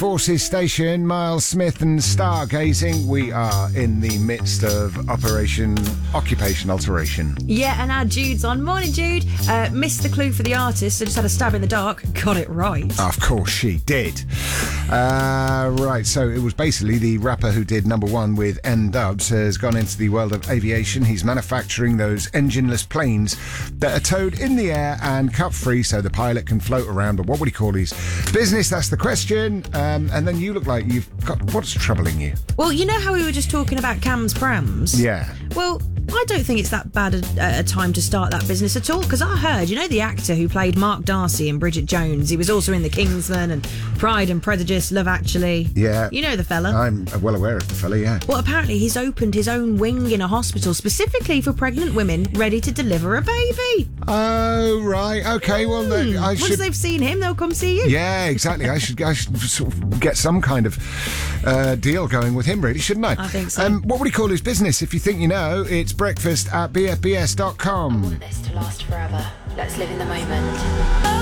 Forces Station, Miles Smith and Stargazing. We are in the midst of Operation Occupation Alteration. Yeah, and our Jude's on. Morning, Jude. Missed the clue for the artist, so just had a stab in the dark. Got it right. Of course she did. Right, so it was basically the rapper who did number one with N-Dubs has gone into the world of aviation. He's manufacturing those engineless planes that are towed in the air and cut-free so the pilot can float around. But what would he call his business? That's the question. And then you look like you've got... What's troubling you? Well, you know how we were just talking about Cam's Prams? Yeah. Well, I don't think it's that bad a time to start that business at all, because I heard, you know, the actor who played Mark Darcy in Bridget Jones, he was also in The Kingsman and Pride and Prejudice, Love Actually. Yeah. You know the fella. I'm well aware of the fella, yeah. Well, apparently he's opened his own wing in a hospital specifically for pregnant women ready to deliver a baby. Oh, right. Okay, well, then I should... Once they've seen him, they'll come see you. Yeah, exactly. I should sort of get some kind of deal going with him, really, shouldn't I? I think so. What would he call his business? If you think you know, it's breakfast at bfbs.com. I want this to last forever. Let's live in the moment.